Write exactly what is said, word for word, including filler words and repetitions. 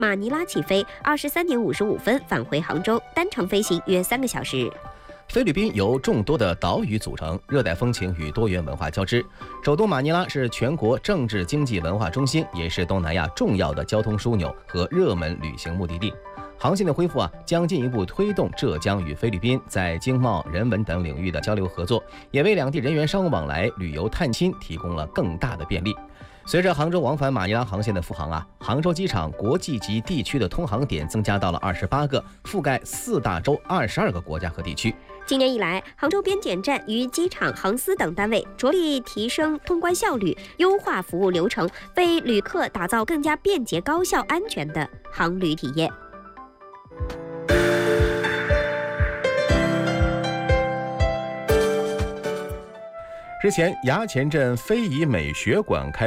马尼拉起飞，二十三点五十五分返回杭州，单程飞行约三个小时。 菲律宾由众多的岛屿组成，热带风情与多元文化交织。首都马尼拉是全国政治经济文化中心，也是东南亚重要的交通枢纽和热门旅行目的地。航线的恢复啊，将进一步推动浙江与菲律宾在经贸、人文等领域的交流合作，也为两地人员商务往来、旅游探亲提供了更大的便利。随着杭州往返马尼拉航线的复航啊，杭州机场国际级地区的通航点增加到了二十八个，覆盖四大洲二十二个国家和地区。 今年以来，杭州边检站与机场、航司等单位着力提升通关效率，优化服务流程，为旅客打造更加便捷、高效、安全的航旅体验。 之前，衙前镇非遗美学馆开